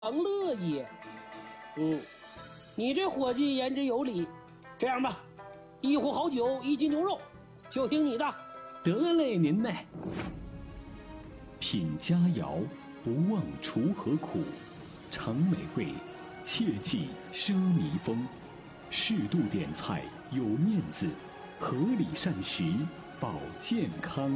长乐也。你这伙计言之有理。这样吧，一壶好酒，1斤牛肉，就听你的。 得嘞，您嘞。品佳肴，不忘锄禾苦；尝美味，切忌奢靡风。适度点菜，有面子；合理膳食，保健康。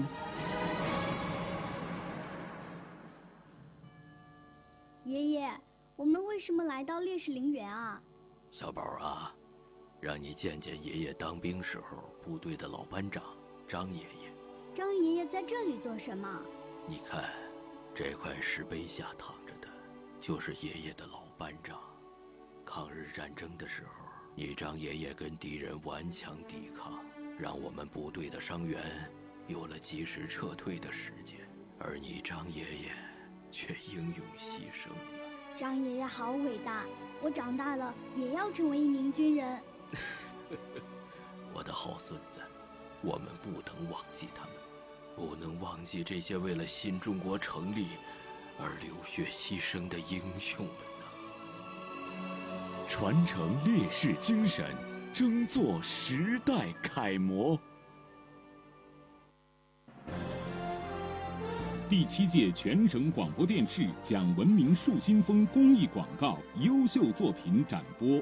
爷爷，我们为什么来到烈士陵园啊？ 小宝啊，让你见见爷爷当兵时候部队的老班长张爷爷。 张爷爷在这里做什么？ 你看，这块石碑下躺着的，就是爷爷的老班长。抗日战争的时候，你张爷爷跟敌人顽强抵抗，让我们部队的伤员有了及时撤退的时间，而你张爷爷却英勇牺牲了。 张爷爷好伟大，我长大了也要成为一名军人。 我的好孙子，我们不能忘记他们，不能忘记这些为了新中国成立而流血牺牲的英雄们呐！ 传承烈士精神，争做时代楷模。第7届全省广播电视讲文明树新风公益广告优秀作品展播。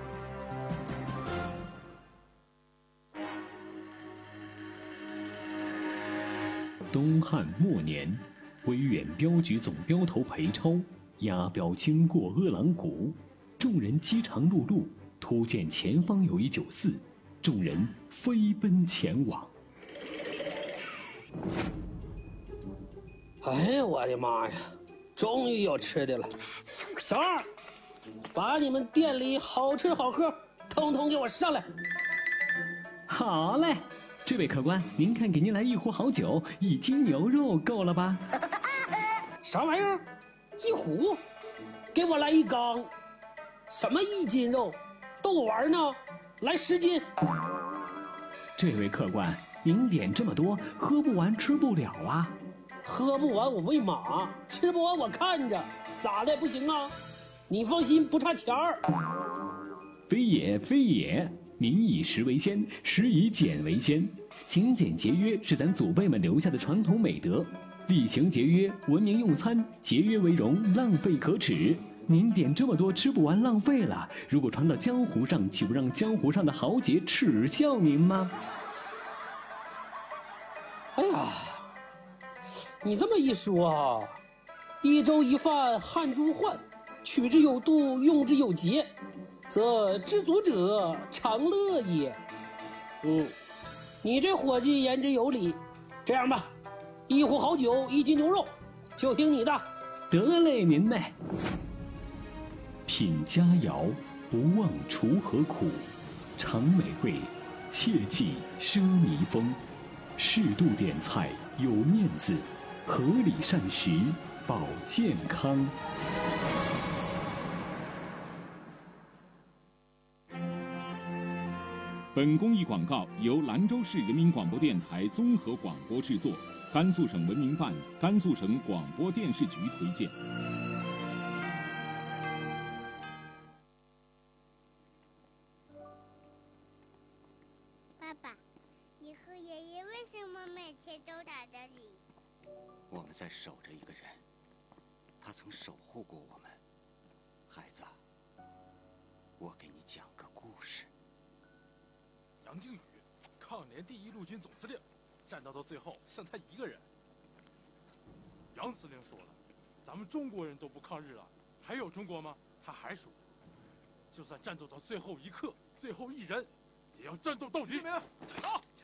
东汉末年，威远镖局总镖头裴超押镖经过阿郎谷，众人饥肠辘辘，突见前方有一酒肆，众人飞奔前往。 哎呀，我的妈呀！终于有吃的了。小二，把你们店里好吃好喝通通给我上来。 好嘞，这位客官，您看给您来一壶好酒，1斤牛肉够了吧？ 啥玩意儿？1壶？给我来1缸。什么1斤肉？逗我玩呢？来10斤。 这位客官，您点这么多，喝不完吃不了啊。 喝不完我喂马，吃不完我看着，咋的不行啊？你放心，不差钱儿。 非也非也，民以食为先，食以俭为先。勤俭节约是咱祖辈们留下的传统美德，厉行节约，文明用餐，节约为荣，浪费可耻。您点这么多吃不完浪费了，如果传到江湖上，岂不让江湖上的豪杰耻笑您吗？ 哎呀，你这么一说啊，1粥1饭汗珠换，取之有度，用之有节，则知足者常乐也。你这伙计言之有理。这样吧，一壶好酒，1斤牛肉，就听你的。 得嘞，您嘞。品佳肴，不忘锄禾苦；尝美味，切忌奢靡风。适度点菜，有面子；合理膳食，保健康。 本公益广告由兰州市人民广播电台综合广播制作，甘肃省文明办、甘肃省广播电视局推荐。 爸爸，你和爷爷为什么每天都打着你？ 我们在守着一个人，他曾守护过我们。孩子，我给你讲个故事。 杨靖宇，抗联第1陆军总司令，战斗到最后剩他一个人。杨司令说了，咱们中国人都不抗日了，还有中国吗？他还说，就算战斗到最后一刻、最后一人，也要战斗到底。好。